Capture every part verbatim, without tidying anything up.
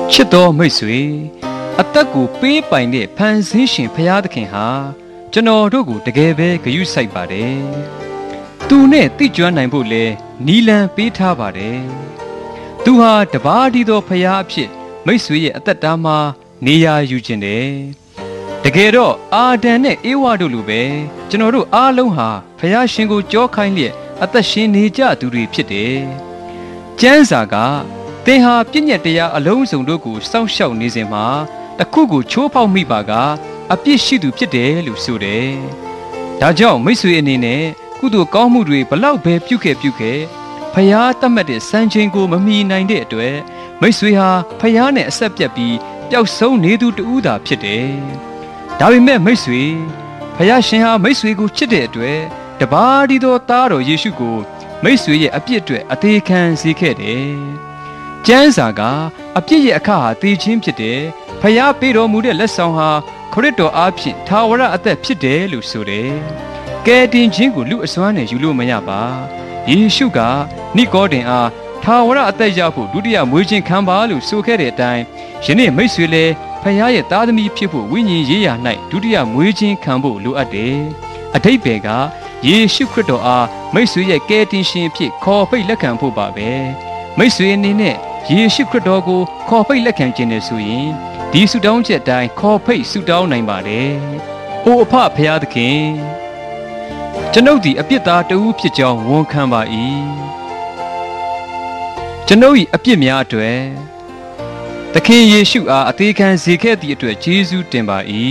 ချစ်တော်မိတ်ဆွေအသက်ကိုပေးပိုင်တဲ့ဖန်ဆင်းရှင်ဖရာသခင်ဟာကျွန်တော်တို့ကိုတကယ်ပဲဂရုစိုက်ပါတယ်။သူနဲ့တိကျွမ်းနိုင်ဖို့လဲနီလန်ပေးထားပါတယ်။သူဟာတပါးဒီသောဖရာအဖြစ်မိတ်ဆွေရဲ့အသက်တာမှာနေရာယူခြင်းတယ်။တကယ်တော့အာဒံနဲ့အေဝါတို့လိုပဲကျွန်တော်တို့အားလုံးဟာဖရာရှင်ကိုကြောခိုင်းလျက်အသက်ရှင်နေကြသူတွေဖြစ်တယ်။ကျမ်းစာကသင်ဟာပြည့်ညက်တရားအလုံးစုံတို့ကိုစောင့်ရှောက်နေစဉ်မှာတခုကိုချိုးဖောက်မိပါကအပြစ်ရှိသူဖြစ်တယ်လို့ဆိုတယ်။ဒါကြောင့်မိတ်ဆွေအနေနဲ့ကုသိုလ်ကောင်းမှုတွေဘလောက်ပဲပြုခဲ့ပြုခဲ့ဖယားတတ်မှတ်တဲ့စံချိန်ကိုမမီနိုင်တဲ့အတွက်မိတ်ဆွေဟာဖယားနဲ့အဆက်ပြတ်ပြီးပျောက်ဆုံးနေသူတူးသာဖြစ်တယ်။ဒါပေမဲ့မိတ်ဆွေဖယားရှင်ဟာမိတ်ဆွေကိုချစ်တဲ့အတွက်တပါးဒီသောသားတော်ယေရှုကိုမိတ်ဆွေရဲ့အပြစ်အတွက်အသေးခံစေခဲ့တယ်။ကျမ်းစာကအပြစ်ရဲ့အခါဟာသေခြင်းဖြစ်တယ်။ဖယားပေးတော်မူတဲ့လက်ဆောင်ဟာခရစ်တော်အားဖြင့်ထာဝရအသက်ဖြစ်တယ်လို့ဆိုတယ်။ကယ်တင်ခြင်းကိုလူအစွမ်းနဲ့ယူလို့မရပါ။ယေရှုကနိကောဒင်အားထာဝရအသက်ရဖို့ဒုတိယမွေးခြင်းခံပါလို့ဆိုခဲ့တဲ့အတိုင်းယနေ့မိတ်ဆွေလည်းဖယားရဲ့သားသမီးဖြစ်ဖို့ဝိညာဉ်ရေးရာ၌ဒုတိယမွေးခြင်းခံဖို့လိုအပ်တယ်။အဓိပ္ပာယ်ကယေရှုခရစ်တော်အားမိတ်ဆွေရဲ့ကယ်တင်ရှင်အဖြစ်ခေါ်ဖိတ်လက်ခံဖို့ပါပဲ။မိတ်ဆွေအနေနဲ့ယေရှုခရစ်တော်ကိုခေါ်ဖိတ်လက်ခံခြင်းနဲ့ဆိုရင်ဒီဆုတောင်းချက်အတိုင်းခေါ်ဖိတ်ဆုတောင်းနိုင်ပါတယ်။အိုအဖဖရာသခင်ကျွန်ုပ်ဒီအပြစ်သားတဦးဖြစ်ကြောင်းဝန်ခံပါ၏။ကျွန်ုပ်၏အပြစ်များအတွက်သခင်ယေရှုအားအသေးခံစေခဲ့သည့်အတွက်ယေရှုတင်ပါ၏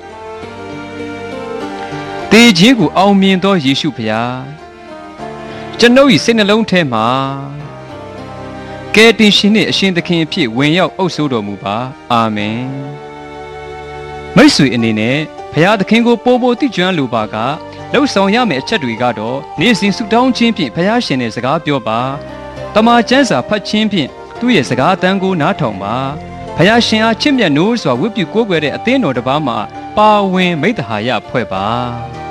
။တေခြင်းကိုအောင်မြင်သောယေရှုဖရာကျွန်ုပ်၏စိတ်နှလုံးထဲမှာကယ်တင်ရှင်နှင့်အရှင်သခင်အဖြစ်ဝင်ရောက်အုပ်စိုးတော်မူပါအာမင်မိတ်ဆွေအနေနဲ့ဘုရားသခင်ကိုပို့ပို့သိကျွမ်းလိုပါကလှုပ်ဆောင်ရမယ့်အချက်တွေကတော့နေ့စဉ်ဆုတောင်းခြင်းဖြင့်ဘုရားရှင်နဲ့စကားပြောပါတမန်ကျမ်းစာဖတ်ခြင်းဖြင့်သူ့ရဲ့စကားအတန်ကိုနားထောင်ပါဘုရားရှင်အားချစ်မြတ်နိုးစွာဝတ်ပြုကိုးကွယ်တဲ့အသင်းတော်တစ်ပါးမှာပါဝင်မိတ္တဟာယဖွဲ့ပါ